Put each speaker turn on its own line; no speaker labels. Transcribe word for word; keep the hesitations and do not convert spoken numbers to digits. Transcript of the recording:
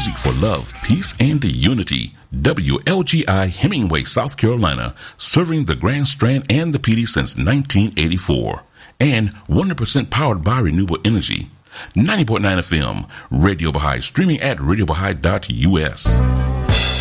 music for love, peace, and unity. W L G I Hemingway, South Carolina, serving the Grand Strand and the P D since nineteen eighty-four. And one hundred percent powered by renewable energy. ninety point nine F M, Radio Baha'i, streaming at radio baha'i dot U S.